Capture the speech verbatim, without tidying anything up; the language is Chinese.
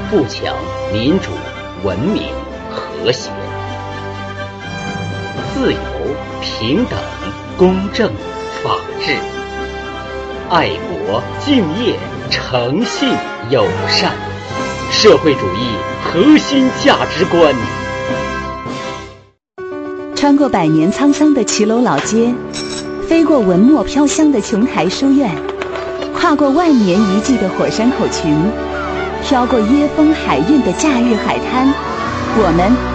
富强、民主、文明、和谐。自由、平等、公正、法治。爱国、敬业、诚信、友善。社会主义核心价值观。 穿过百年沧桑的骑楼老街，飞过文墨飘香的琼台书院，跨过万年遗迹的火山口群，飘过椰风海韵的假日海滩，我们